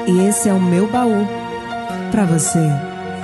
E esse é o meu baú para você.